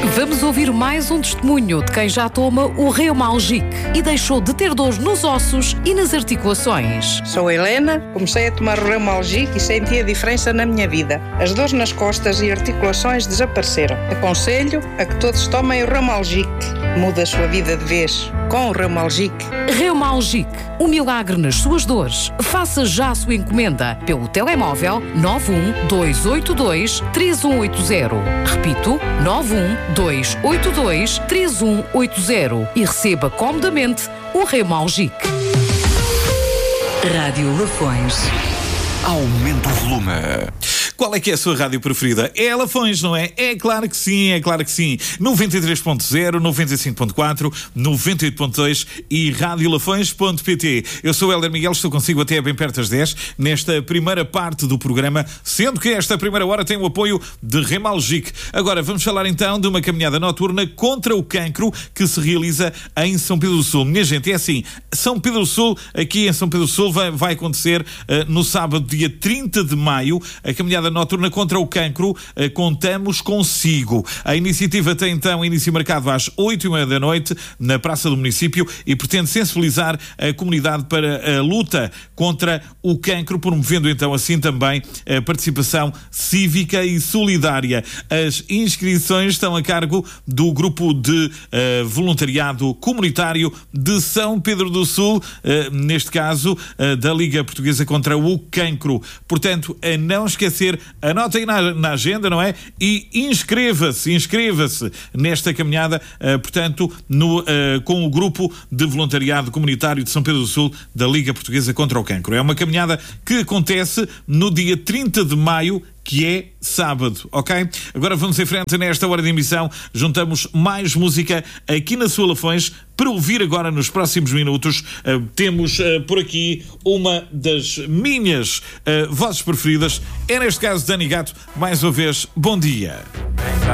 Vamos ouvir mais um testemunho de quem já toma o Reumalgic e deixou de ter dores nos ossos e nas articulações. Sou a Helena, comecei a tomar o Reumalgic e senti a diferença na minha vida. As dores nas costas e articulações desapareceram. Aconselho a que todos tomem o Reumalgic. Muda a sua vida de vez com o Reumalgic. Reumalgic, o milagre nas suas dores. Faça já a sua encomenda pelo telemóvel 912823180. Repito, 912823180 e receba comodamente o Reumalgic. Rádio Lafões. Aumenta o volume. Qual é que é a sua rádio preferida? É a Lafões, não é? É claro que sim, é claro que sim. 93.0, 95.4, 98.2 e radiolafões.pt. Eu sou o Hélder Miguel, estou consigo até bem perto das 10, nesta primeira parte do programa, sendo que esta primeira hora tem o apoio de Reumalgic. Agora, vamos falar então de uma caminhada noturna contra o cancro que se realiza em São Pedro do Sul. Minha gente, é assim, São Pedro do Sul, aqui em São Pedro do Sul, vai acontecer no sábado, dia 30 de maio, a caminhada noturna contra o cancro. Contamos consigo. A iniciativa tem então início marcado às 8h30 da noite na Praça do Município e pretende sensibilizar a comunidade para a luta contra o cancro, promovendo então assim também a participação cívica e solidária. As inscrições estão a cargo do grupo de voluntariado comunitário de São Pedro do Sul, neste caso da Liga Portuguesa contra o Cancro. Portanto, a não esquecer, anote aí na agenda, não é? E inscreva-se nesta caminhada, portanto, com o grupo de voluntariado comunitário de São Pedro do Sul da Liga Portuguesa contra o Cancro. É uma caminhada que acontece no dia 30 de maio, que é sábado, ok? Agora vamos em frente nesta hora de emissão. Juntamos mais música aqui na sua Lafões para ouvir agora nos próximos minutos. Temos por aqui uma das minhas vozes preferidas. É neste caso Dani Gato. Mais uma vez, bom dia.